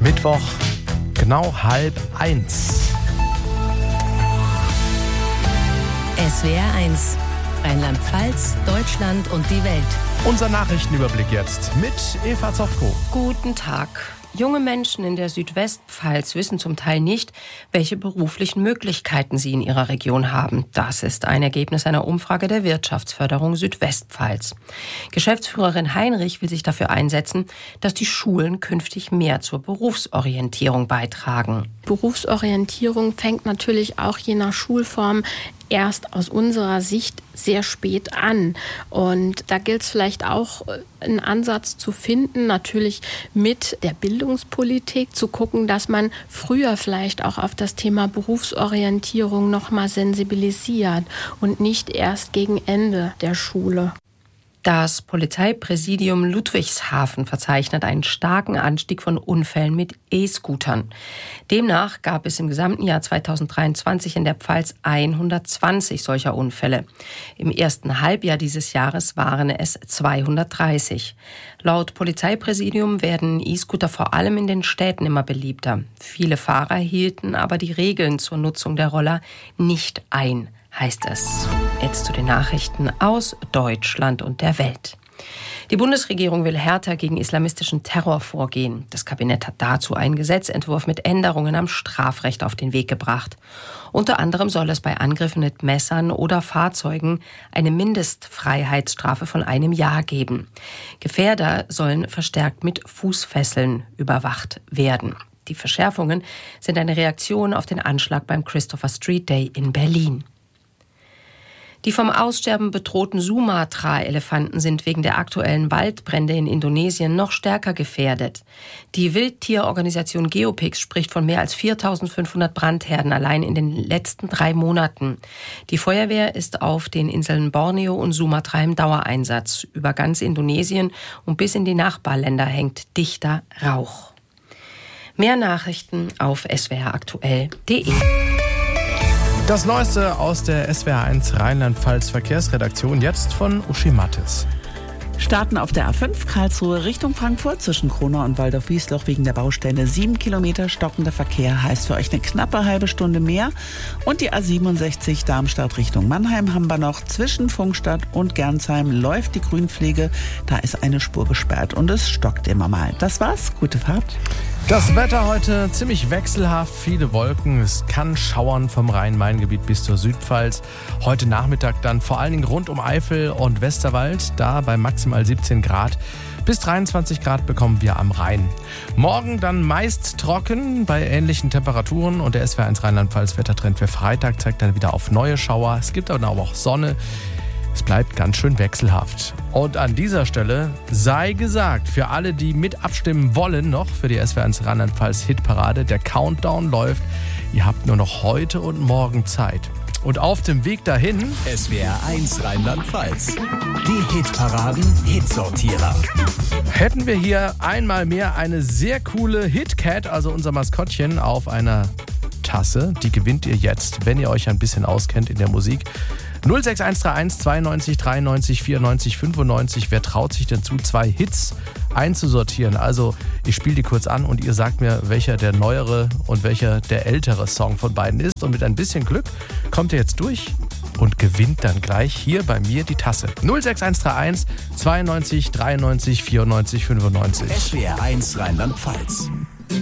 Mittwoch, genau 12:30. SWR 1, Rheinland-Pfalz, Deutschland und die Welt. Unser Nachrichtenüberblick jetzt mit Eva Zofko. Guten Tag. Junge Menschen in der Südwestpfalz wissen zum Teil nicht, welche beruflichen Möglichkeiten sie in ihrer Region haben. Das ist ein Ergebnis einer Umfrage der Wirtschaftsförderung Südwestpfalz. Geschäftsführerin Heinrich will sich dafür einsetzen, dass die Schulen künftig mehr zur Berufsorientierung beitragen. Berufsorientierung fängt natürlich auch je nach Schulform erst aus unserer Sicht sehr spät an. Und da gilt es vielleicht auch, einen Ansatz zu finden, natürlich mit der Bildungspolitik, zu gucken, dass man früher vielleicht auch auf das Thema Berufsorientierung nochmal sensibilisiert und nicht erst gegen Ende der Schule. Das Polizeipräsidium Ludwigshafen verzeichnet einen starken Anstieg von Unfällen mit E-Scootern. Demnach gab es im gesamten Jahr 2023 in der Pfalz 120 solcher Unfälle. Im ersten Halbjahr dieses Jahres waren es 230. Laut Polizeipräsidium werden E-Scooter vor allem in den Städten immer beliebter. Viele Fahrer hielten aber die Regeln zur Nutzung der Roller nicht ein, heißt es. Jetzt zu den Nachrichten aus Deutschland und der Welt. Die Bundesregierung will härter gegen islamistischen Terror vorgehen. Das Kabinett hat dazu einen Gesetzentwurf mit Änderungen am Strafrecht auf den Weg gebracht. Unter anderem soll es bei Angriffen mit Messern oder Fahrzeugen eine Mindestfreiheitsstrafe von 1 Jahr geben. Gefährder sollen verstärkt mit Fußfesseln überwacht werden. Die Verschärfungen sind eine Reaktion auf den Anschlag beim Christopher Street Day in Berlin. Die vom Aussterben bedrohten Sumatra-Elefanten sind wegen der aktuellen Waldbrände in Indonesien noch stärker gefährdet. Die Wildtierorganisation Geopix spricht von mehr als 4.500 Brandherden allein in den letzten 3 Monaten. Die Feuerwehr ist auf den Inseln Borneo und Sumatra im Dauereinsatz. Über ganz Indonesien und bis in die Nachbarländer hängt dichter Rauch. Mehr Nachrichten auf swraktuell.de. Das Neueste aus der SWR1 Rheinland-Pfalz Verkehrsredaktion, jetzt von Uschi Mattes. Starten auf der A5 Karlsruhe Richtung Frankfurt zwischen Kronau und Waldorf-Wiesloch wegen der Baustelle. 7 Kilometer stockender Verkehr heißt für euch eine knappe halbe Stunde mehr. Und die A67 Darmstadt Richtung Mannheim haben wir noch. Zwischen Pfungstadt und Gernsheim läuft die Grünpflege. Da ist eine Spur gesperrt und es stockt immer mal. Das war's. Gute Fahrt. Das Wetter heute ziemlich wechselhaft, viele Wolken. Es kann schauern vom Rhein-Main-Gebiet bis zur Südpfalz. Heute Nachmittag dann vor allen Dingen rund um Eifel und Westerwald, da bei maximal 17 Grad. Bis 23 Grad bekommen wir am Rhein. Morgen dann meist trocken bei ähnlichen Temperaturen und der SWR1 Rheinland-Pfalz Wettertrend für Freitag zeigt dann wieder auf neue Schauer. Es gibt aber auch Sonne. Es bleibt ganz schön wechselhaft. Und an dieser Stelle sei gesagt, für alle, die mit abstimmen wollen noch für die SWR1 Rheinland-Pfalz Hitparade, der Countdown läuft. Ihr habt nur noch heute und morgen Zeit. Und auf dem Weg dahin SWR1 Rheinland-Pfalz. Die Hitparaden Hitsortierer. Hätten wir hier einmal mehr eine sehr coole Hitcat, also unser Maskottchen, auf einer Tasse. Die gewinnt ihr jetzt, wenn ihr euch ein bisschen auskennt in der Musik. 06131 92 93 94 95. Wer traut sich denn zu, 2 Hits einzusortieren? Also ich spiele die kurz an und ihr sagt mir, welcher der neuere und welcher der ältere Song von beiden ist. Und mit ein bisschen Glück kommt ihr jetzt durch und gewinnt dann gleich hier bei mir die Tasse. 06131 92 93 94 95. SWR1 Rheinland-Pfalz.